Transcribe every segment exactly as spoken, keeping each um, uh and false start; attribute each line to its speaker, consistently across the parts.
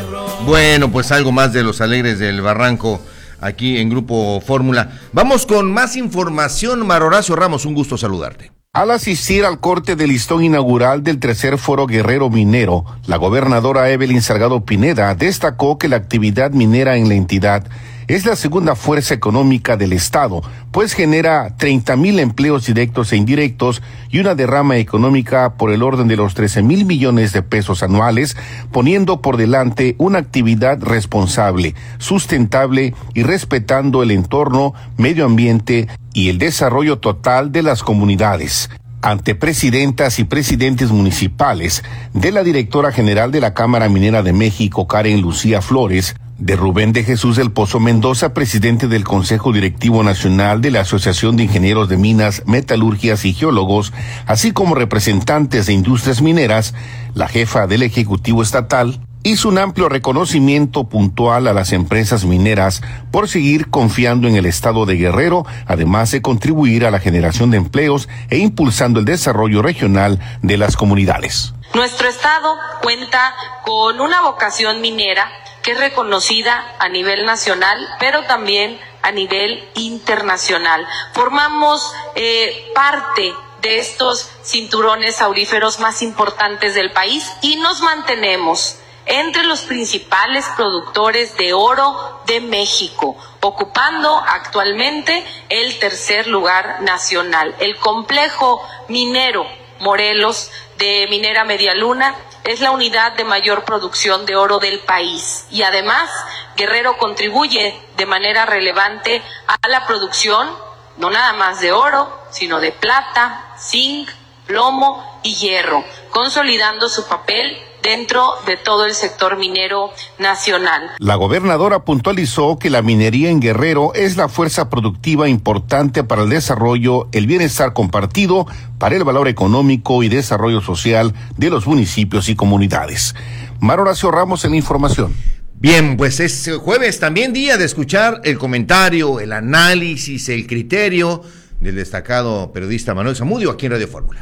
Speaker 1: Bueno, pues algo más de los Alegres del Barranco aquí en Grupo Fórmula. Vamos con más información. Mar Horacio Ramos, un gusto saludarte.
Speaker 2: Al asistir al corte de listón inaugural del tercer Foro Guerrero Minero, la gobernadora Evelyn Salgado Pineda destacó que la actividad minera en la entidad es la segunda fuerza económica del Estado, pues genera treinta mil empleos directos e indirectos y una derrama económica por el orden de los trece mil millones de pesos anuales, poniendo por delante una actividad responsable, sustentable y respetando el entorno, medio ambiente y el desarrollo total de las comunidades. Ante presidentas y presidentes municipales, de la directora general de la Cámara Minera de México, Karen Lucía Flores, de Rubén de Jesús del Pozo Mendoza, presidente del Consejo Directivo Nacional de la Asociación de Ingenieros de Minas, Metalurgias y Geólogos, así como representantes de industrias mineras, la jefa del Ejecutivo Estatal hizo un amplio reconocimiento puntual a las empresas mineras por seguir confiando en el Estado de Guerrero, además de contribuir a la generación de empleos e impulsando el desarrollo regional de las comunidades.
Speaker 3: Nuestro Estado cuenta con una vocación minera que es reconocida a nivel nacional, pero también a nivel internacional. Formamos eh, parte de estos cinturones auríferos más importantes del país y nos mantenemos entre los principales productores de oro de México, ocupando actualmente el tercer lugar nacional. El complejo minero Morelos de Minera Media Luna es la unidad de mayor producción de oro del país y además Guerrero contribuye de manera relevante a la producción no nada más de oro, sino de plata, zinc, plomo y hierro, consolidando su papel dentro de todo el sector minero nacional.
Speaker 2: La gobernadora puntualizó que la minería en Guerrero es la fuerza productiva importante para el desarrollo, el bienestar compartido, para el valor económico y desarrollo social de los municipios y comunidades. Mar Horacio Ramos en la información.
Speaker 1: Bien, pues es jueves también día de escuchar el comentario, el análisis, el criterio del destacado periodista Manuel Zamudio aquí en Radio Fórmula.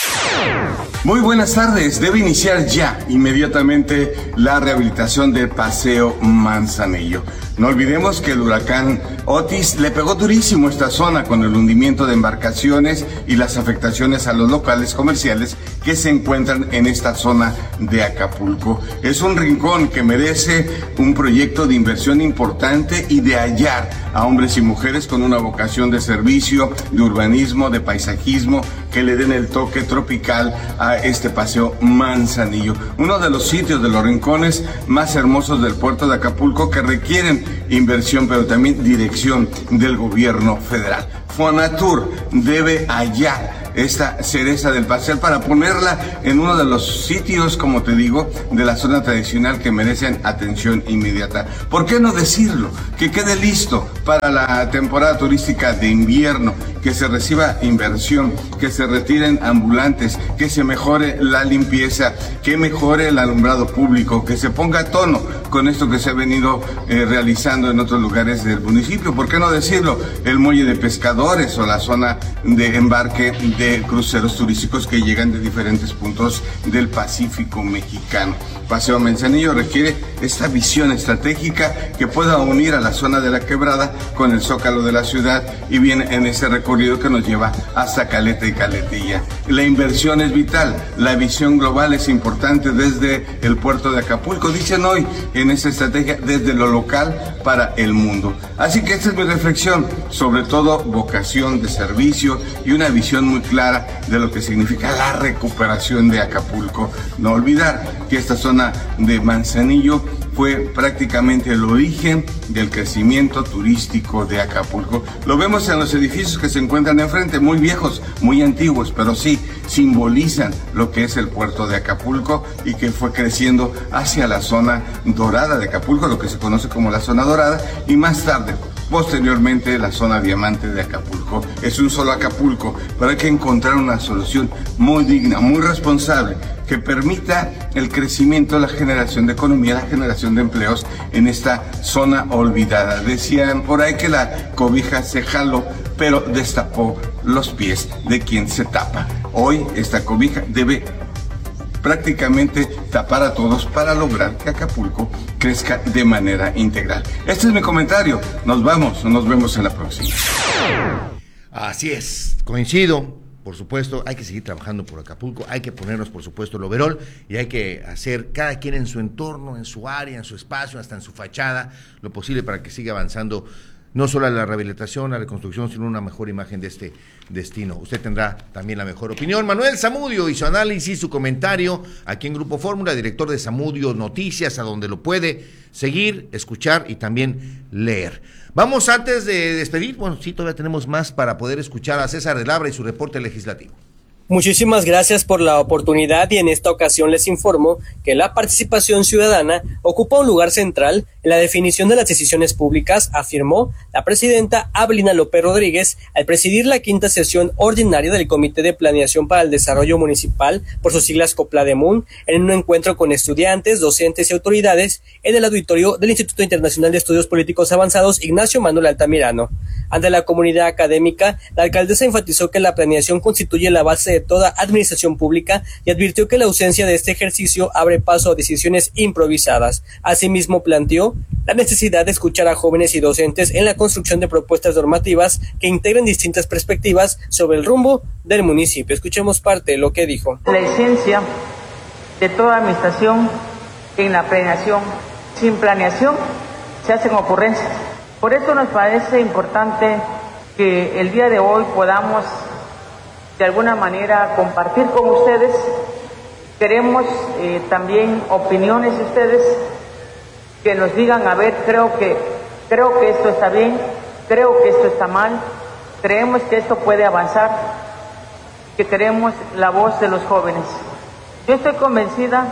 Speaker 4: Muy buenas tardes. Debe iniciar ya, inmediatamente, la rehabilitación del Paseo Manzanillo. No olvidemos que el huracán Otis le pegó durísimo a esta zona con el hundimiento de embarcaciones y las afectaciones a los locales comerciales que se encuentran en esta zona de Acapulco. Es un rincón que merece un proyecto de inversión importante y de hallar a hombres y mujeres con una vocación de servicio, de urbanismo, de paisajismo, que le den el toque tropical a este Paseo Manzanillo, uno de los sitios, de los rincones más hermosos del puerto de Acapulco, que requieren inversión, pero también dirección del gobierno federal. Fonatur debe hallar esta cereza del pastel para ponerla en uno de los sitios, como te digo, de la zona tradicional que merecen atención inmediata. ¿Por qué no decirlo? Que quede listo para la temporada turística de invierno, que se reciba inversión, que se retiren ambulantes, que se mejore la limpieza, que mejore el alumbrado público, que se ponga a tono con esto que se ha venido eh, realizando en otros lugares del municipio. ¿Por qué no decirlo? El muelle de pescadores o la zona de embarque de cruceros turísticos que llegan de diferentes puntos del Pacífico mexicano. Paseo Manzanillo requiere esta visión estratégica que pueda unir a la zona de la Quebrada con el zócalo de la ciudad y bien en ese recorrido que nos lleva hasta Caleta y Caletilla. La inversión es vital, la visión global es importante desde el puerto de Acapulco, dicen hoy en esta estrategia, desde lo local para el mundo. Así que esta es mi reflexión, sobre todo vocación de servicio y una visión muy clara de lo que significa la recuperación de Acapulco. No olvidar que esta zona de Manzanillo fue prácticamente el origen del crecimiento turístico de Acapulco. Lo vemos en los edificios que se encuentran enfrente, muy viejos, muy antiguos, pero sí simbolizan lo que es el puerto de Acapulco y que fue creciendo hacia la zona dorada de Acapulco, lo que se conoce como la zona dorada, y más tarde, posteriormente, la zona diamante de Acapulco. Es un solo Acapulco, pero hay que encontrar una solución muy digna, muy responsable, que permita el crecimiento, la generación de economía, la generación de empleos en esta zona olvidada. Decían por ahí que la cobija se jaló, pero destapó los pies de quien se tapa. Hoy esta cobija debe prácticamente tapar a todos para lograr que Acapulco crezca de manera integral. Este es mi comentario. Nos vamos, nos vemos en la próxima.
Speaker 1: Así es, coincido. Por supuesto, hay que seguir trabajando por Acapulco, hay que ponernos, por supuesto, el overol y hay que hacer cada quien en su entorno, en su área, en su espacio, hasta en su fachada, lo posible para que siga avanzando no solo la rehabilitación, la reconstrucción, sino una mejor imagen de este destino. Usted tendrá también la mejor opinión. Manuel Zamudio y su análisis, su comentario aquí en Grupo Fórmula, director de Zamudio Noticias, a donde lo puede seguir, escuchar y también leer. Vamos antes de despedir, bueno, sí, todavía tenemos más para poder escuchar a César de Labra y su reporte legislativo.
Speaker 5: Muchísimas gracias por la oportunidad y en esta ocasión les informo que la participación ciudadana ocupa un lugar central en la definición de las decisiones públicas, afirmó la presidenta Abelina López Rodríguez al presidir la quinta sesión ordinaria del Comité de Planeación para el Desarrollo Municipal, por sus siglas COPLADEMUN, en un encuentro con estudiantes, docentes y autoridades en el auditorio del Instituto Internacional de Estudios Políticos Avanzados Ignacio Manuel Altamirano. Ante la comunidad académica, la alcaldesa enfatizó que la planeación constituye la base de toda administración pública y advirtió que la ausencia de este ejercicio abre paso a decisiones improvisadas. Asimismo, planteó la necesidad de escuchar a jóvenes y docentes en la construcción de propuestas normativas que integren distintas perspectivas sobre el rumbo del municipio. Escuchemos parte de lo que dijo.
Speaker 6: La esencia de toda administración en la planeación. Sin planeación se hacen ocurrencias. Por eso nos parece importante que el día de hoy podamos de alguna manera compartir con ustedes. Queremos eh, también opiniones de ustedes que nos digan, a ver, creo que, creo que esto está bien, creo que esto está mal, creemos que esto puede avanzar, que queremos la voz de los jóvenes. Yo estoy convencida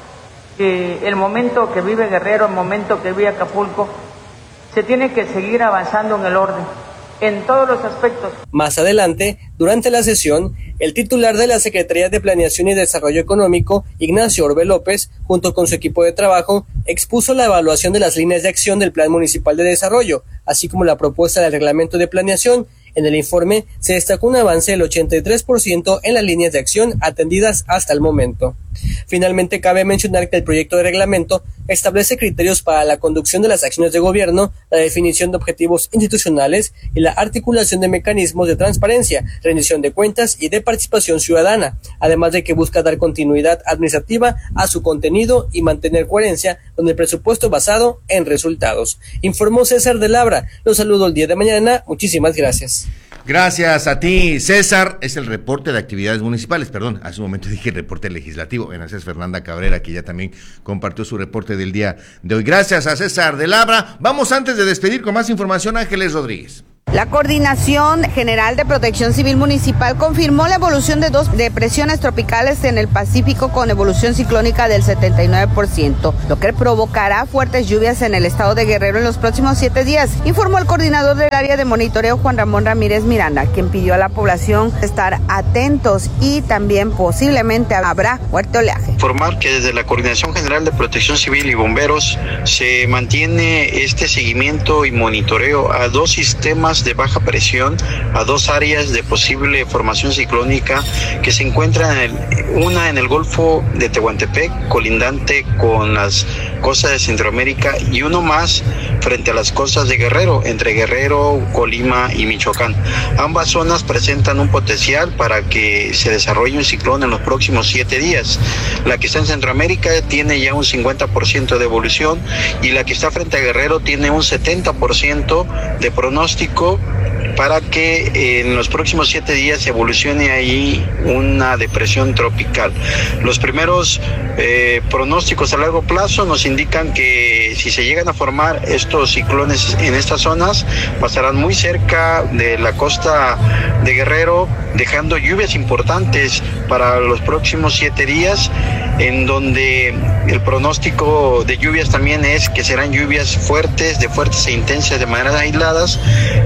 Speaker 6: que el momento que vive Guerrero, el momento que vive Acapulco, se tiene que seguir avanzando en el orden, en todos los aspectos.
Speaker 5: Más adelante, durante la sesión, el titular de la Secretaría de Planeación y Desarrollo Económico, Ignacio Orbe López, junto con su equipo de trabajo, expuso la evaluación de las líneas de acción del Plan Municipal de Desarrollo, así como la propuesta del reglamento de planeación. En el informe se destacó un avance del ochenta y tres por ciento en las líneas de acción atendidas hasta el momento. Finalmente, cabe mencionar que el proyecto de reglamento establece criterios para la conducción de las acciones de gobierno, la definición de objetivos institucionales y la articulación de mecanismos de transparencia, rendición de cuentas y de participación ciudadana, además de que busca dar continuidad administrativa a su contenido y mantener coherencia con el presupuesto basado en resultados. Informó César de Labra. Los saludo el día de mañana. Muchísimas gracias.
Speaker 1: Gracias a ti, César. Es el reporte de actividades municipales, perdón, hace un momento dije reporte legislativo. Gracias Fernanda Cabrera, que ya también compartió su reporte del día de hoy. Gracias a César de Labra. Vamos antes de despedir con más información, Ángeles Rodríguez.
Speaker 7: La Coordinación General de Protección Civil Municipal confirmó la evolución de dos depresiones tropicales en el Pacífico con evolución ciclónica del setenta y nueve por ciento, lo que provocará fuertes lluvias en el estado de Guerrero en los próximos siete días, informó el coordinador del área de monitoreo Juan Ramón Ramírez Miranda, quien pidió a la población estar atentos y también posiblemente habrá fuerte oleaje.
Speaker 8: Informar que desde la Coordinación General de Protección Civil y Bomberos se mantiene este seguimiento y monitoreo a dos sistemas de baja presión, a dos áreas de posible formación ciclónica que se encuentran en el, una en el Golfo de Tehuantepec, colindante con las costas de Centroamérica, y uno más frente a las costas de Guerrero, entre Guerrero, Colima y Michoacán. Ambas zonas presentan un potencial para que se desarrolle un ciclón en los próximos siete días. La que está en Centroamérica tiene ya un cincuenta por ciento de evolución y la que está frente a Guerrero tiene un setenta por ciento de pronóstico para que en los próximos siete días evolucione ahí una depresión tropical. Los primeros eh, pronósticos a largo plazo nos indican que si se llegan a formar estos ciclones en estas zonas, pasarán muy cerca de la costa de Guerrero, dejando lluvias importantes para los próximos siete días, en donde el pronóstico de lluvias también es que serán lluvias fuertes, de fuertes e intensas de manera aisladas,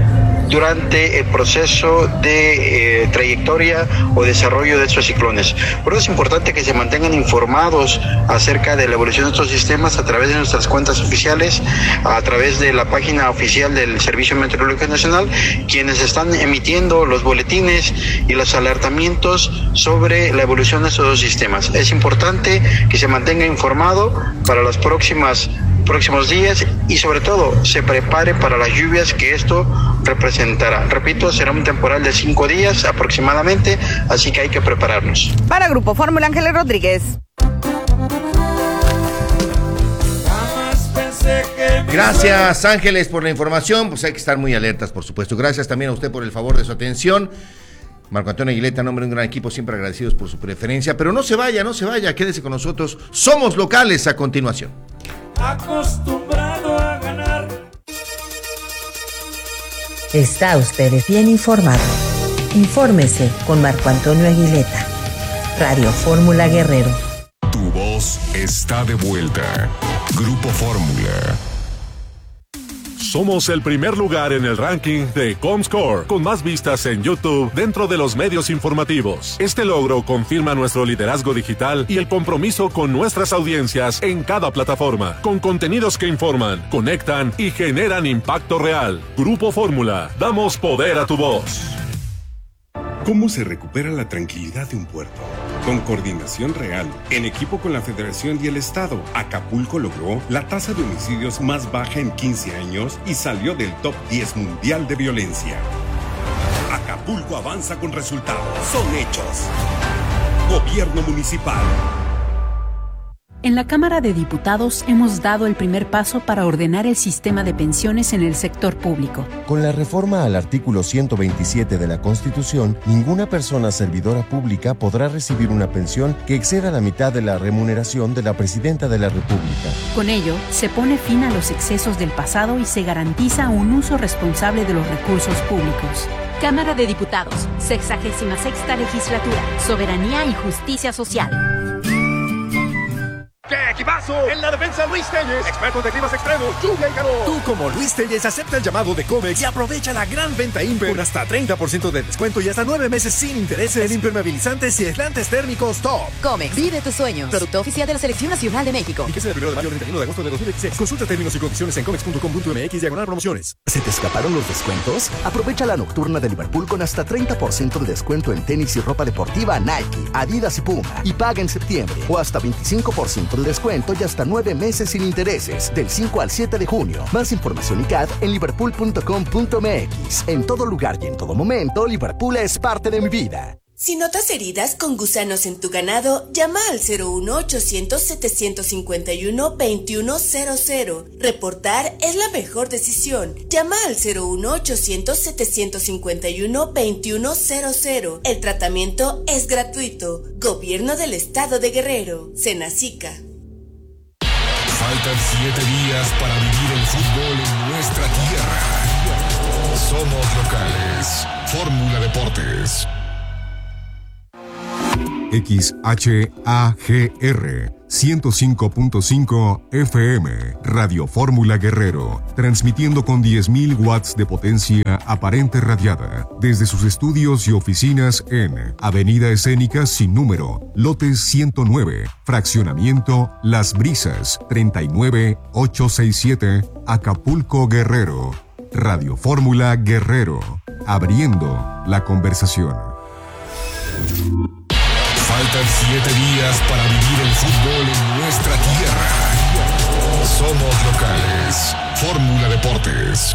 Speaker 8: durante el proceso de eh, trayectoria o desarrollo de estos ciclones. Por eso es importante que se mantengan informados acerca de la evolución de estos sistemas a través de nuestras cuentas oficiales, a través de la página oficial del Servicio Meteorológico Nacional, quienes están emitiendo los boletines y los alertamientos sobre la evolución de estos dos sistemas. Es importante que se mantenga informado para las próximas próximos días y sobre todo se prepare para las lluvias que esto representará. Repito, será un temporal de cinco días aproximadamente, así que hay que prepararnos.
Speaker 7: Para Grupo Fórmula, Ángeles Rodríguez.
Speaker 1: Gracias, Ángeles, por la información. Pues hay que estar muy alertas, por supuesto. Gracias también a usted por el favor de su atención. Marco Antonio Aguileta, nombre de un gran equipo, siempre agradecidos por su preferencia. Pero no se vaya, no se vaya, quédese con nosotros. Somos locales a continuación.
Speaker 9: Acostumbrado a ganar.
Speaker 10: Está usted bien informado. Infórmese con Marco Antonio Aguileta. Radio Fórmula Guerrero.
Speaker 11: Tu voz está de vuelta. Grupo Fórmula.
Speaker 12: Somos el primer lugar en el ranking de Comscore, con más vistas en YouTube dentro de los medios informativos. Este logro confirma nuestro liderazgo digital y el compromiso con nuestras audiencias en cada plataforma, con contenidos que informan, conectan y generan impacto real. Grupo Fórmula, damos poder a tu voz.
Speaker 13: ¿Cómo se recupera la tranquilidad de un puerto? Con coordinación real, en equipo con la Federación y el Estado, Acapulco logró la tasa de homicidios más baja en quince años y salió del top diez mundial de violencia. Acapulco avanza con resultados. Son hechos. Gobierno Municipal.
Speaker 14: En la Cámara de Diputados hemos dado el primer paso para ordenar el sistema de pensiones en el sector público.
Speaker 15: Con la reforma al artículo ciento veintisiete de la Constitución, ninguna persona servidora pública podrá recibir una pensión que exceda la mitad de la remuneración de la Presidenta de la República.
Speaker 14: Con ello, se pone fin a los excesos del pasado y se garantiza un uso responsable de los recursos públicos.
Speaker 16: Cámara de Diputados, sexagésima sexta legislatura, Soberanía y Justicia Social.
Speaker 17: ¡Qué equipazo! En la defensa, Luis Telles, expertos de climas extremos, lluvia y calor.
Speaker 18: Tú, como Luis Telles, acepta el llamado de Comex y aprovecha la gran venta Imper con hasta treinta por ciento de descuento y hasta nueve meses sin intereses en impermeabilizantes y aislantes térmicos Top.
Speaker 19: Comex, vive tus sueños. Producto oficial de la Selección Nacional de México.
Speaker 18: Fíjese del primero de mayo al treinta y uno de agosto de dos mil veintiséis. Consulta términos y condiciones en comex punto com punto m x diagonal promociones.
Speaker 20: ¿Se te escaparon los descuentos? Aprovecha la nocturna de Liverpool con hasta treinta por ciento de descuento en tenis y ropa deportiva Nike, Adidas y Puma. Y paga en septiembre. O hasta veinticinco por ciento de descuento y hasta nueve meses sin intereses, del cinco al siete de junio. Más información y C A D en liverpool punto com punto m x. En todo lugar y en todo momento, Liverpool es parte de mi vida.
Speaker 21: Si notas heridas con gusanos en tu ganado, llama al cero uno ochocientos setecientos cincuenta y uno veintiuno cero cero. Reportar es la mejor decisión. Llama al cero uno ochocientos setecientos cincuenta y uno veintiuno cero cero. El tratamiento es gratuito. Gobierno del Estado de Guerrero. Senacica.
Speaker 11: Faltan siete días para vivir el fútbol en nuestra tierra. Somos locales. Fórmula Deportes.
Speaker 22: X H A G R ciento cinco punto cinco F M, Radio Fórmula Guerrero, transmitiendo con diez mil watts de potencia aparente radiada, desde sus estudios y oficinas en Avenida Escénica sin número, lote ciento nueve, fraccionamiento Las Brisas, treinta y nueve ochocientos sesenta y siete, Acapulco, Guerrero. Radio Fórmula Guerrero, abriendo la conversación.
Speaker 11: Faltan siete días para vivir el fútbol en nuestra tierra. Somos locales. Fórmula Deportes.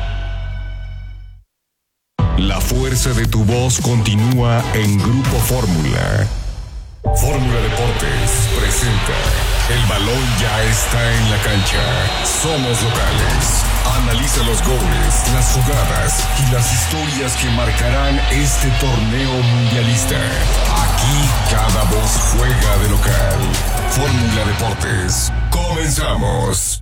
Speaker 11: La fuerza de tu voz continúa en Grupo Fórmula. Fórmula Deportes presenta El balón ya está en la cancha. Somos locales. Analiza los goles, las jugadas y las historias que marcarán este torneo mundialista. Aquí cada voz juega de local. Fórmula Deportes. Comenzamos.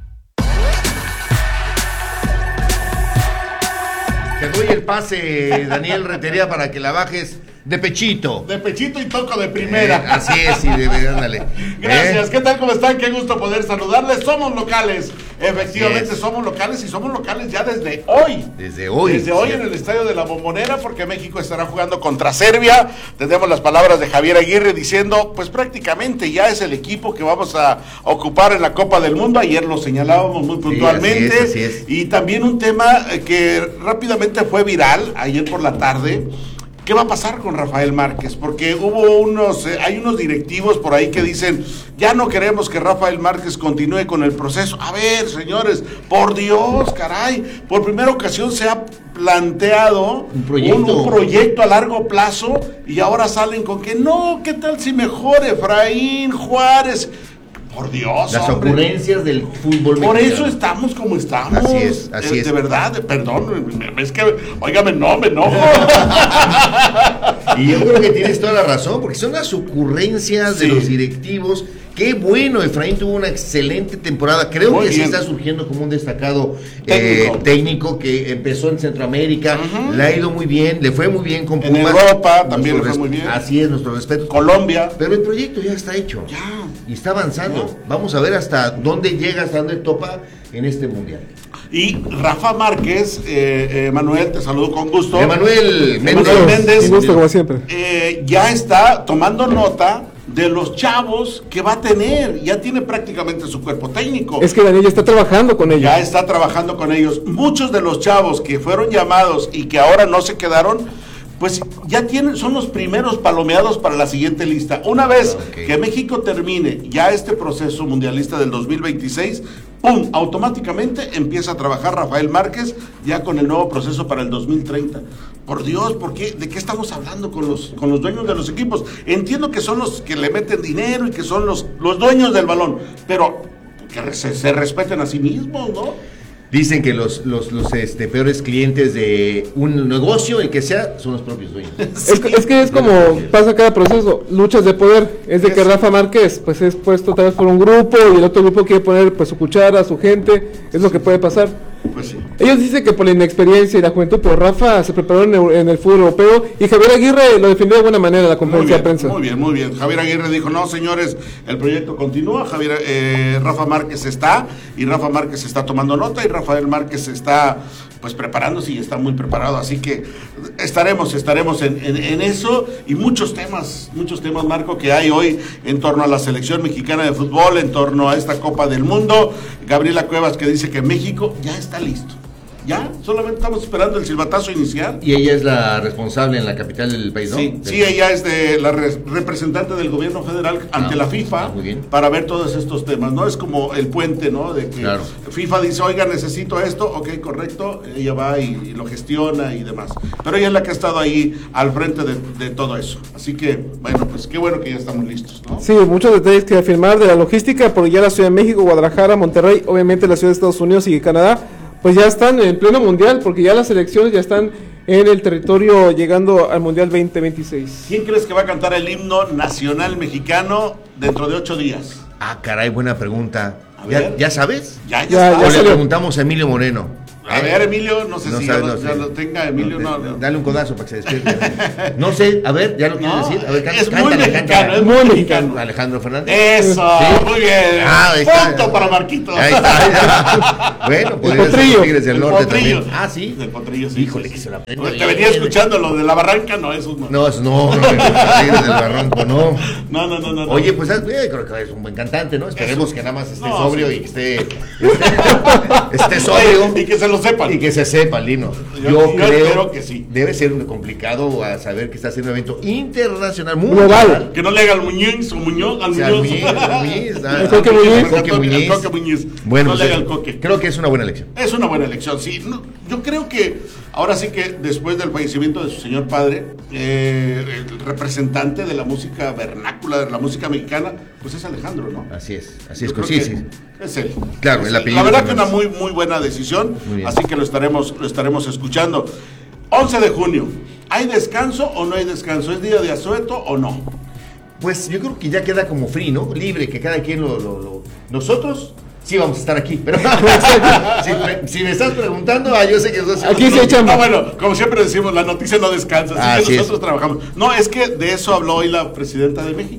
Speaker 1: Te doy el pase, Daniel Rentería, para que la bajes de pechito.
Speaker 23: De pechito y toco de primera.
Speaker 1: Eh, así es, sí, de, ándale.
Speaker 23: Gracias,
Speaker 1: ¿Eh?
Speaker 23: ¿Qué tal? ¿Cómo están? Qué gusto poder saludarles. Somos locales Efectivamente, somos locales y somos locales ya desde hoy.
Speaker 1: Desde hoy.
Speaker 23: Desde hoy en el Estadio de la Bombonera, porque México estará jugando contra Serbia. Tenemos las palabras de Javier Aguirre diciendo, pues prácticamente ya es el equipo que vamos a ocupar en la Copa del Mundo. Ayer lo señalábamos muy puntualmente.
Speaker 1: Sí, así es, así es.
Speaker 23: Y también un tema que rápidamente fue viral ayer por la tarde. ¿Qué va a pasar con Rafael Márquez? Porque hubo unos, eh, hay unos directivos por ahí que dicen, ya no queremos que Rafael Márquez continúe con el proceso. A ver, señores, por Dios, caray, por primera ocasión se ha planteado
Speaker 1: un proyecto,
Speaker 23: un, un proyecto a largo plazo y ahora salen con que no, ¿qué tal si mejor Efraín Juárez? Por Dios,
Speaker 1: las
Speaker 23: hombre.
Speaker 1: ocurrencias del fútbol
Speaker 23: Por
Speaker 1: mexicano.
Speaker 23: eso estamos como estamos.
Speaker 1: Así es, así
Speaker 23: eh,
Speaker 1: es.
Speaker 23: De verdad, perdón, es que, óigame, no, me enojo.
Speaker 1: Y yo creo que tienes toda la razón, porque son las ocurrencias
Speaker 23: Sí.
Speaker 1: de los directivos. Qué bueno, Efraín tuvo una excelente temporada. Creo
Speaker 23: Muy
Speaker 1: que
Speaker 23: bien.
Speaker 1: sí está surgiendo como un destacado
Speaker 23: Técnico.
Speaker 1: eh, técnico que empezó en Centroamérica.
Speaker 23: Ujú.
Speaker 1: Le ha ido muy bien, le fue muy bien con
Speaker 23: En
Speaker 1: Pumas.
Speaker 23: Europa también
Speaker 1: Nuestro
Speaker 23: le fue
Speaker 1: res-
Speaker 23: muy bien.
Speaker 1: Así es, nuestro respeto.
Speaker 23: Colombia.
Speaker 1: Pero el proyecto ya está hecho.
Speaker 23: Ya.
Speaker 1: Y está avanzando. Vamos a ver hasta dónde llega, hasta dónde topa en este mundial.
Speaker 23: Y Rafa Márquez, eh, eh, Manuel, te saludo con gusto.
Speaker 1: Emanuel Méndez.
Speaker 23: Emanuel Méndez,
Speaker 2: Un gusto como siempre.
Speaker 23: eh, ya está tomando nota de los chavos que va a tener. Ya tiene prácticamente su cuerpo técnico.
Speaker 2: Es que Daniel ya está trabajando con ellos.
Speaker 23: Ya está trabajando con ellos. Muchos de los chavos que fueron llamados y que ahora no se quedaron, pues ya tienen, son los primeros palomeados para la siguiente lista. Una vez
Speaker 1: Okay.
Speaker 23: que México termine ya este proceso mundialista del dos mil veintiséis, ¡pum!, automáticamente empieza a trabajar Rafael Márquez ya con el nuevo proceso para el dos mil treinta. Por Dios, ¿por qué? ¿De qué estamos hablando con los, con los dueños de los equipos? Entiendo que son los que le meten dinero y que son los, los dueños del balón, pero que se, se respeten a sí mismos, ¿no?
Speaker 1: Dicen que los, los, los este, peores clientes de un negocio, el que sea, son los propios dueños.
Speaker 2: Es, que- es que es como pasa cada proceso, luchas de poder, es de que Rafa Márquez pues es puesto tal vez por un grupo y el otro grupo quiere poner pues su cuchara, su gente, es lo que puede pasar.
Speaker 23: Pues sí.
Speaker 2: Ellos dicen que por la inexperiencia y la juventud, pero Rafa se preparó en el, en el fútbol europeo y Javier Aguirre lo defendió de buena manera en la
Speaker 23: Muy
Speaker 2: conferencia
Speaker 23: bien,
Speaker 2: de prensa.
Speaker 23: muy bien, muy bien. Javier Aguirre dijo, no, señores, el proyecto continúa. Javier, eh, Rafa Márquez está, y Rafa Márquez está tomando nota, y Rafael Márquez está, pues, preparándose y está muy preparado. Así que estaremos, estaremos en, en, en eso, y muchos temas, muchos temas, Marco, que hay hoy en torno a la selección mexicana de fútbol, en torno a esta Copa del Mundo. Gabriela Cuevas, que dice que México ya está listo. Ya, solamente estamos esperando el silbatazo inicial.
Speaker 1: Y ella es la responsable en la capital del país, ¿no?
Speaker 23: Sí, sí, ella es de la re- representante del gobierno federal ante
Speaker 1: Ah,
Speaker 23: la FIFA
Speaker 1: ah, muy bien.
Speaker 23: para ver todos estos temas, ¿no? Es como el puente, ¿no? De que
Speaker 1: Claro.
Speaker 23: FIFA dice, oiga, necesito esto, ok, correcto, ella va y, y lo gestiona y demás. Pero ella es la que ha estado ahí al frente de, de todo eso. Así que, bueno, pues qué bueno que ya estamos listos, ¿no?
Speaker 2: Sí, muchos detalles que afirmar de la logística, porque ya la Ciudad de México, Guadalajara, Monterrey, obviamente la Ciudad de Estados Unidos y Canadá, pues ya están en pleno mundial, porque ya las selecciones ya están en el territorio llegando al Mundial veinte veintiséis.
Speaker 23: ¿Quién crees que va a cantar el himno nacional mexicano dentro de ocho días?
Speaker 1: Ah, caray, buena pregunta.
Speaker 23: A
Speaker 1: ¿Ya,
Speaker 23: ver.
Speaker 1: ¿Ya sabes?
Speaker 23: Ya, ya,
Speaker 2: Ya,
Speaker 23: está.
Speaker 1: O le
Speaker 2: salió.
Speaker 1: preguntamos a Emilio Moreno.
Speaker 23: A
Speaker 1: ¿Eh?
Speaker 23: ver, Emilio, no sé
Speaker 1: No
Speaker 23: si
Speaker 1: sabe,
Speaker 23: ya,
Speaker 1: no
Speaker 23: lo,
Speaker 1: sé.
Speaker 23: ya lo tenga, Emilio, no, no.
Speaker 1: Dale un codazo para que se despierte. No sé, a ver, ¿ya lo quieres
Speaker 23: No,
Speaker 1: decir? A ver,
Speaker 23: es muy
Speaker 1: cántale,
Speaker 23: mexicano,
Speaker 1: cántale.
Speaker 23: es muy mexicano.
Speaker 1: Alejandro Fernández.
Speaker 23: Eso,
Speaker 1: Sí.
Speaker 23: muy bien.
Speaker 1: Ah, ahí está.
Speaker 23: Punto para Marquito.
Speaker 1: Ahí está, ahí está. Bueno, podría ser
Speaker 2: potrillo.
Speaker 1: los Tigres del
Speaker 23: El
Speaker 1: Norte
Speaker 23: potrillo.
Speaker 1: también. Ah, sí.
Speaker 23: Del potrillo, sí.
Speaker 1: Híjole,
Speaker 23: sí,
Speaker 1: que
Speaker 23: sí.
Speaker 1: se la aprende
Speaker 23: Te
Speaker 1: bien.
Speaker 23: venía escuchando lo de la barranca, no, eso no.
Speaker 1: No, eso no, no, no, los Tigres del Barranco, no.
Speaker 23: No, no, no, no.
Speaker 1: Oye, pues eh, creo que es un buen cantante, ¿no? Esperemos
Speaker 23: Eso.
Speaker 1: que nada más esté
Speaker 23: No,
Speaker 1: sobrio
Speaker 23: sí.
Speaker 1: y que esté, esté, esté sobrio.
Speaker 23: Oye, y que se lo sepan.
Speaker 1: Y que se sepa, Lino.
Speaker 23: Yo-
Speaker 1: Yo,
Speaker 23: yo
Speaker 1: creo
Speaker 23: espero que sí.
Speaker 1: Debe ser un complicado a saber que está haciendo un evento internacional, muy
Speaker 2: Global.
Speaker 23: Que no le haga al Muñiz o Muñoz, al
Speaker 1: O sea,
Speaker 23: Muñoz.
Speaker 1: Muñiz, al Muñiz, ah,
Speaker 2: El Coque Muñiz.
Speaker 1: el Coque
Speaker 23: El Coque- el
Speaker 1: Muñiz.
Speaker 23: Coque Muñiz.
Speaker 1: Bueno,
Speaker 23: No
Speaker 1: pues,
Speaker 23: le haga
Speaker 1: eh,
Speaker 23: el Coque.
Speaker 1: creo que es una buena elección.
Speaker 23: Es una buena elección, sí. No, yo creo que ahora sí que después del fallecimiento de su señor padre, eh, el representante de la música vernácula, de la música mexicana, pues es Alejandro, ¿no?
Speaker 1: Así es, así es,
Speaker 23: Yo creo
Speaker 1: sí,
Speaker 23: que
Speaker 1: sí.
Speaker 23: Es él.
Speaker 1: Claro,
Speaker 23: Es
Speaker 1: el
Speaker 23: él.
Speaker 1: apellido
Speaker 23: La verdad que una
Speaker 1: Fernández.
Speaker 23: muy, muy buena decisión,
Speaker 1: Muy bien.
Speaker 23: así que lo estaremos, lo estaremos escuchando. once de junio, ¿hay descanso o no hay descanso? ¿Es día de asueto o no?
Speaker 1: Pues yo creo que ya queda como free, ¿no? Libre, que cada quien lo... lo, lo- Nosotros sí vamos a estar aquí, pero si, me, si me estás preguntando, ah, yo sé que nosotros...
Speaker 2: Aquí se echan-
Speaker 23: Ah, bueno, como siempre decimos, la noticia no descansa, así
Speaker 1: Ah,
Speaker 23: que
Speaker 1: así
Speaker 23: nosotros
Speaker 1: es.
Speaker 23: trabajamos. No, es que de eso habló hoy la presidenta de México.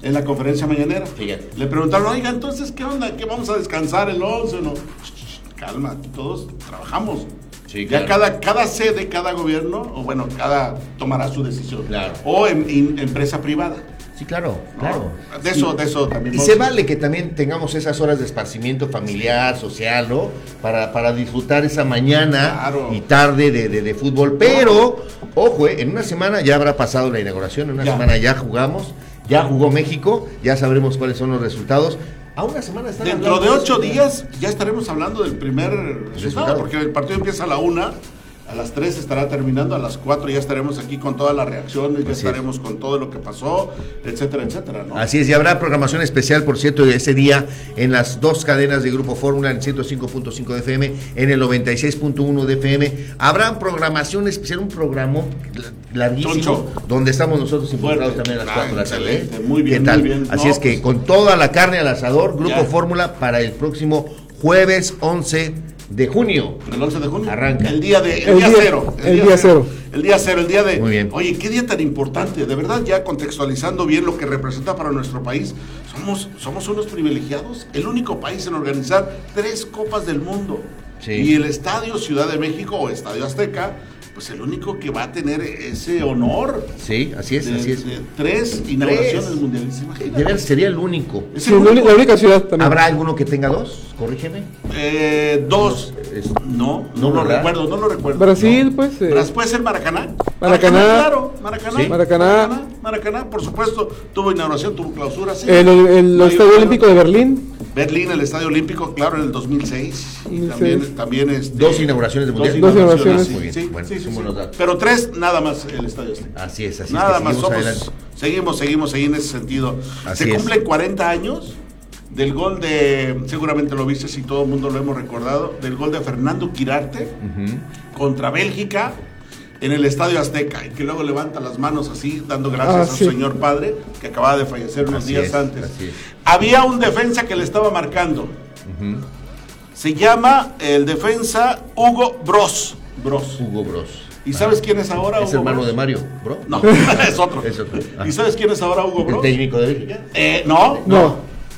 Speaker 23: en la conferencia mañanera.
Speaker 1: Fíjate.
Speaker 23: Le preguntaron, oiga, entonces, ¿qué onda? ¿Qué vamos a descansar el once o no? Calma, todos trabajamos.
Speaker 1: Sí,
Speaker 23: ya
Speaker 1: claro.
Speaker 23: cada, cada sede, cada gobierno, o bueno, cada tomará su decisión.
Speaker 1: Claro.
Speaker 23: O en, en empresa privada.
Speaker 1: Sí, claro,
Speaker 23: ¿no?
Speaker 1: claro.
Speaker 23: De eso,
Speaker 1: Y-
Speaker 23: de eso también.
Speaker 1: Y
Speaker 23: vamos
Speaker 1: se
Speaker 23: a-
Speaker 1: vale que también tengamos esas horas de esparcimiento familiar, social, ¿no? Para, para disfrutar esa mañana
Speaker 23: Claro.
Speaker 1: y tarde de, de, de fútbol. Pero, ojo, eh, en una semana ya habrá pasado la inauguración, en una
Speaker 23: Ya.
Speaker 1: semana ya jugamos, ya jugó México, ya sabremos cuáles son los resultados. A una semana están
Speaker 23: Dentro de
Speaker 1: hablando
Speaker 23: ocho
Speaker 1: eso,
Speaker 23: días ya estaremos hablando del primer resultado,
Speaker 1: Resultado.
Speaker 23: porque el partido empieza a la una, a las tres estará terminando, a las cuatro ya estaremos aquí con todas las reacciones, ya
Speaker 1: Así es.
Speaker 23: estaremos con todo lo que pasó, etcétera, etcétera, ¿no?
Speaker 1: Así es, y habrá programación especial, por cierto, de ese día en las dos cadenas de Grupo Fórmula, en ciento cinco punto cinco de F M, en el noventa y seis punto uno de F M. Habrá programación especial, un programa larguísimo,
Speaker 23: Choncho.
Speaker 1: donde estamos nosotros involucrados
Speaker 23: Fuerte.
Speaker 1: también a las
Speaker 23: Ah,
Speaker 1: cuatro de la tarde.
Speaker 23: excelente, muy bien,
Speaker 1: ¿Qué tal?
Speaker 23: muy bien.
Speaker 1: Así
Speaker 23: No,
Speaker 1: es que
Speaker 23: pues-
Speaker 1: con toda la carne al asador, Grupo
Speaker 23: Ya.
Speaker 1: Fórmula para el próximo jueves once de junio.
Speaker 23: El once de junio.
Speaker 1: Arranca.
Speaker 23: El día de el,
Speaker 2: El
Speaker 23: día,
Speaker 2: día-
Speaker 23: cero.
Speaker 2: el día cero.
Speaker 23: El día cero, el día de.
Speaker 1: Muy bien.
Speaker 23: Oye, qué día tan importante. De verdad, ya contextualizando bien lo que representa para nuestro país, somos, somos unos privilegiados. El único país en organizar tres copas del mundo.
Speaker 1: Sí.
Speaker 23: Y el Estadio Ciudad de México o Estadio Azteca, pues el único que va a tener ese honor.
Speaker 1: Sí, así es,
Speaker 23: de,
Speaker 1: así es.
Speaker 23: de tres inauguraciones
Speaker 1: Tres.
Speaker 23: mundiales. Imagínate.
Speaker 1: De ver, sería el único.
Speaker 23: Es
Speaker 2: Sí,
Speaker 23: el
Speaker 2: la,
Speaker 23: único.
Speaker 2: uni- la única ciudad también.
Speaker 1: ¿Habrá alguno que tenga dos? Corrígeme.
Speaker 23: Eh, dos.
Speaker 1: Es-
Speaker 23: No, no,
Speaker 1: No,
Speaker 23: lo
Speaker 1: ¿verdad?
Speaker 23: recuerdo, no lo recuerdo.
Speaker 2: Brasil,
Speaker 23: No.
Speaker 2: pues. eh,
Speaker 23: Bras- ¿Puede ser Maracaná?
Speaker 2: Maracaná.
Speaker 23: Claro, Maracaná.
Speaker 1: Sí.
Speaker 2: Maracaná.
Speaker 23: Maracaná, por supuesto. Tuvo inauguración, tuvo clausura. Sí.
Speaker 2: el, el- el
Speaker 23: No hay
Speaker 2: Estadio
Speaker 23: otro.
Speaker 2: Olímpico de Berlín.
Speaker 23: Berlín, el Estadio Olímpico, claro, en el dos mil seis. Y
Speaker 2: dos mil
Speaker 23: también,
Speaker 2: seis.
Speaker 23: también este,
Speaker 1: Dos inauguraciones de mundial.
Speaker 2: Dos inauguraciones.
Speaker 1: Muy bien,
Speaker 23: Sí,
Speaker 1: bueno,
Speaker 23: sí, sí,
Speaker 1: son
Speaker 23: sí.
Speaker 1: buenos datos.
Speaker 23: Pero tres, nada más el Estadio Azteca.
Speaker 1: Así es, así
Speaker 23: Nada
Speaker 1: es que
Speaker 23: más,
Speaker 1: seguimos
Speaker 23: somos,
Speaker 1: adelante.
Speaker 23: seguimos, seguimos ahí en ese sentido.
Speaker 1: Así
Speaker 23: Se
Speaker 1: es.
Speaker 23: cumplen cuarenta años del gol de, seguramente lo viste, si todo el mundo lo hemos recordado, del gol de Fernando Quirarte
Speaker 1: Ujú.
Speaker 23: contra Bélgica en el Estadio Azteca, y que luego levanta las manos así, dando gracias
Speaker 2: Ah,
Speaker 23: a
Speaker 2: sí.
Speaker 23: su señor padre, que acababa de fallecer unos
Speaker 1: Así
Speaker 23: días
Speaker 1: es,
Speaker 23: antes.
Speaker 1: así es.
Speaker 23: Había un defensa que le estaba marcando.
Speaker 1: Ujú.
Speaker 23: Se llama el defensa Hugo Bros. Bros.
Speaker 1: Hugo Bros.
Speaker 23: ¿Y sabes quién es ahora
Speaker 1: Es
Speaker 23: Hugo
Speaker 1: hermano
Speaker 23: Bros?
Speaker 1: de Mario, bro.
Speaker 23: No, es otro.
Speaker 1: Es otro. Ah.
Speaker 23: ¿Y sabes quién es ahora Hugo
Speaker 1: ¿El
Speaker 23: Bros?
Speaker 1: técnico de Bélgica?
Speaker 23: Eh, no,
Speaker 2: No.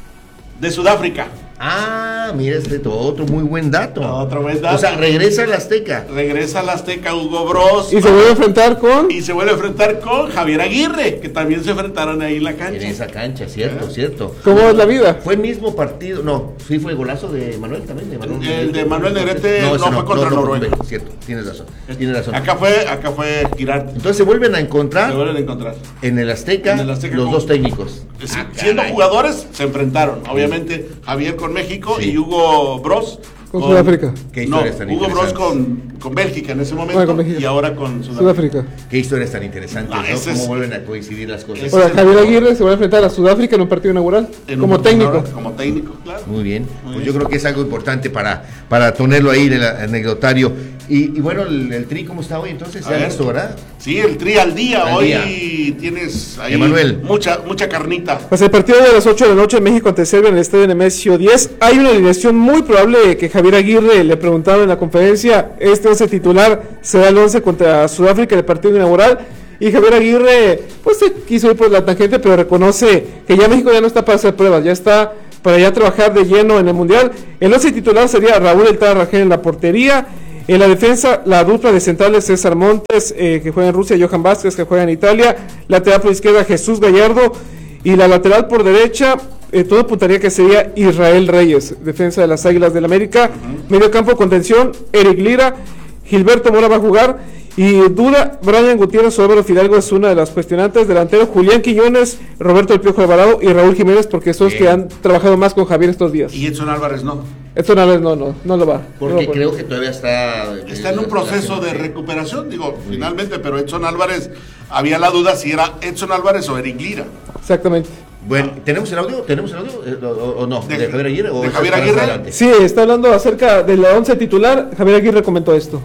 Speaker 23: de Sudáfrica.
Speaker 1: Ah, mira, este otro muy buen dato.
Speaker 23: Otro buen dato.
Speaker 1: O sea, regresa al Azteca.
Speaker 23: Regresa al Azteca Hugo Bros.
Speaker 2: Y se vuelve a enfrentar con.
Speaker 23: Y se vuelve a enfrentar con Javier Aguirre, que también se enfrentaron ahí en la cancha.
Speaker 1: En esa cancha, cierto,
Speaker 23: ¿Eh?
Speaker 1: cierto.
Speaker 2: ¿Cómo es la vida?
Speaker 1: Fue el mismo partido, no, sí fue el golazo de Manuel también. De Manuel
Speaker 23: El de Manuel Negrete
Speaker 1: ese
Speaker 23: no fue contra Noruega.
Speaker 1: fue, cierto, tienes razón, tienes razón.
Speaker 23: Acá fue, acá fue Quirarte.
Speaker 1: Entonces se vuelven a encontrar
Speaker 23: Se vuelven a encontrar.
Speaker 1: en el Azteca,
Speaker 23: En el Azteca
Speaker 1: los
Speaker 23: con-
Speaker 1: dos técnicos.
Speaker 23: Sí,
Speaker 1: Ah,
Speaker 23: siendo
Speaker 1: caray.
Speaker 23: jugadores, se enfrentaron. Obviamente, Javier con México
Speaker 1: Sí.
Speaker 23: y Hugo Bros.
Speaker 2: Con Sudáfrica.
Speaker 1: Qué
Speaker 23: No,
Speaker 1: historias tan
Speaker 23: Hugo Bros
Speaker 1: interesantes.
Speaker 23: con, con Bélgica en ese momento
Speaker 2: Bueno, con México.
Speaker 23: y ahora con Sudáfrica.
Speaker 2: Sudáfrica.
Speaker 1: Qué historias tan interesantes,
Speaker 23: Ah,
Speaker 1: ¿no?
Speaker 23: ese
Speaker 1: Cómo
Speaker 23: es-
Speaker 1: vuelven a coincidir las cosas.
Speaker 23: ese-
Speaker 2: Ahora, Javier Aguirre se va a enfrentar a Sudáfrica en un partido inaugural.
Speaker 23: En un
Speaker 2: Como
Speaker 23: partido
Speaker 2: técnico.
Speaker 23: ahora, Como técnico, claro.
Speaker 1: Muy bien,
Speaker 23: Muy
Speaker 1: pues
Speaker 23: bien.
Speaker 1: yo creo que es algo importante para, para tenerlo ahí en el anecdotario. Y, y bueno, el, el Tri, ¿cómo está hoy? Entonces,
Speaker 23: A
Speaker 1: ya
Speaker 23: ver.
Speaker 1: listo, ¿verdad?
Speaker 23: Sí, el tri al día.
Speaker 1: Al
Speaker 23: Hoy
Speaker 1: día.
Speaker 23: tienes ahí
Speaker 1: Emanuel.
Speaker 23: mucha mucha carnita.
Speaker 2: Pues el partido de las ocho de la noche en México ante Serbia en el estadio Nemesio diez. Hay una alineación muy probable que Javier Aguirre le preguntaba en la conferencia. Este once titular será el once contra Sudáfrica en el partido inaugural. Y Javier Aguirre, pues se quiso ir por la tangente, pero reconoce que ya México ya no está para hacer pruebas, ya está para ya trabajar de lleno en el Mundial. El once titular sería Raúl El Tata Rangel en la portería. En la defensa, la dupla de centrales César Montes, eh, que juega en Rusia, Johan Vázquez, que juega en Italia. Lateral por izquierda, Jesús Gallardo. Y la lateral por derecha, eh, todo apuntaría que sería Israel Reyes, defensa de las Águilas del América. Uh-huh. Medio campo, contención, Eric Lira. Gilberto Mora va a jugar. Y duda, Brian Gutiérrez o Álvaro Fidalgo es una de las cuestionantes. Delantero, Julián Quiñones, Roberto El Piojo Alvarado y Raúl Jiménez, porque son los que han trabajado más con Javier estos días.
Speaker 23: Y Edson Álvarez no.
Speaker 2: Edson Álvarez no, no, no lo va.
Speaker 1: Porque
Speaker 2: no,
Speaker 1: creo que todavía está...
Speaker 23: Está en un proceso de recuperación, digo, finalmente, pero Edson Álvarez, había la duda si era Edson Álvarez o Eric Lira.
Speaker 2: Exactamente.
Speaker 1: Bueno, ¿tenemos el audio? ¿Tenemos el audio eh, o, o no? ¿De, ¿De Javier Aguirre? O
Speaker 23: de
Speaker 1: eso
Speaker 23: Javier
Speaker 1: más
Speaker 23: Aguirre.
Speaker 1: adelante?
Speaker 2: Sí, está hablando acerca de la once titular. Javier Aguirre comentó esto.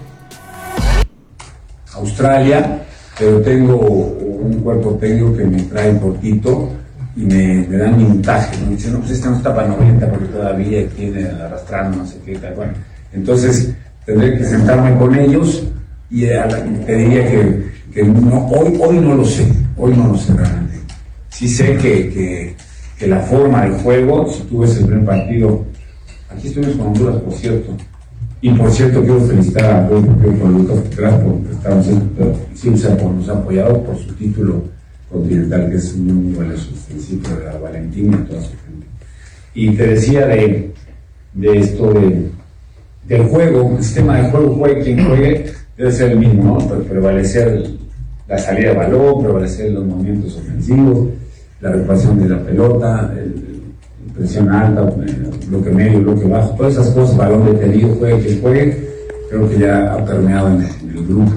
Speaker 3: Australia, pero tengo un cuerpo técnico que me trae poquito y me, me dan minutaje, ¿no? Dicen, no, pues este no está para noventa porque todavía tiene arrastrando, no sé qué tal. Bueno, entonces tendré que sentarme con ellos y a la, te diría que, que no, hoy, hoy no lo sé, hoy no lo sé realmente. sí sé que, que, que la forma del juego, si tú ves el primer partido, aquí estuvimos con Honduras, por cierto, y por cierto quiero felicitar a todos por Lucas Contreras por estar siempre, sí, o sea, por nos ha apoyado por su título continental, que es muy bueno, su principio de la Valentina y toda su gente. Y te decía de, de esto de, del juego, el sistema de juego, juegue quien juegue, debe ser el mismo, ¿no? Pre- prevalecer la salida de balón, prevalecer los movimientos ofensivos, la reparación de la pelota, el, el presión alta, el bloque medio, bloque bajo, todas esas cosas, balón detenido, juegue quien juegue, creo que ya ha permeado en, en el grupo.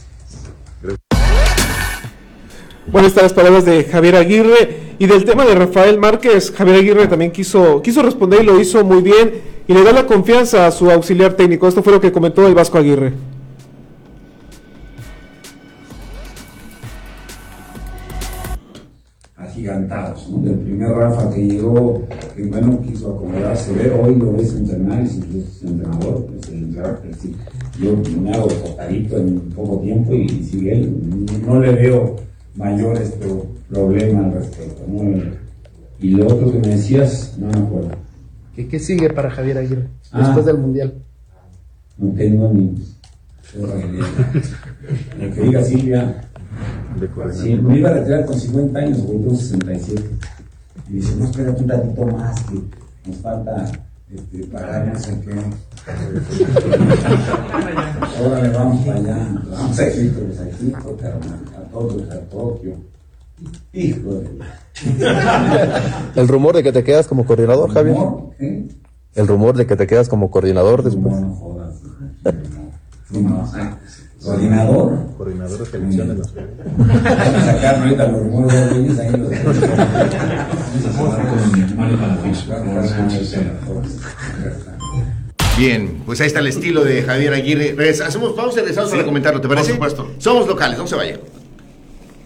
Speaker 2: Bueno, estas las palabras de Javier Aguirre. Y del tema de Rafael Márquez, Javier Aguirre también quiso, quiso responder y lo hizo muy bien. Y le da la confianza a su auxiliar técnico. Esto fue lo que comentó el Vasco Aguirre.
Speaker 3: Agigantados, ¿no? Del primer Rafa que llegó, que bueno, quiso acomodarse, ve, hoy lo ves entrenar, y si es entrenador, es el entrenador, es decir, yo me hago tostadito en poco tiempo y, y sigue él, no, no le veo mayores pero, problemas al respecto, ¿no? Y lo otro que me decías, no me acuerdo.
Speaker 4: ¿Qué, qué sigue para Javier Aguirre
Speaker 3: Ah.
Speaker 4: después del Mundial?
Speaker 3: No tengo ni chorra de idea. El que diga Silvia, sí, me iba a retirar con cincuenta años, güey, tengo sesenta y siete. Y dice, no, espérate un ratito más, que nos falta este, pagar no sé qué. Ahora le vamos para allá, vamos a Egipto, pues a Egipto, carnal, a todos, a Tokio. Hijo de...
Speaker 4: El rumor de que te quedas como coordinador, Javier.
Speaker 3: ¿Qué?
Speaker 4: El rumor de que te quedas como coordinador después.
Speaker 3: No, no jodas. No, no, coordinador.
Speaker 4: Coordinador de selecciones.
Speaker 3: Vamos a sacar ahorita los rumores de niños ahí los
Speaker 1: Bien, pues ahí está el estilo de Javier Aguirre. Hacemos pausa y regresamos
Speaker 23: Sí,
Speaker 1: para comentarlo, ¿te
Speaker 23: por
Speaker 1: parece?
Speaker 23: supuesto.
Speaker 1: Somos locales, no se vayan.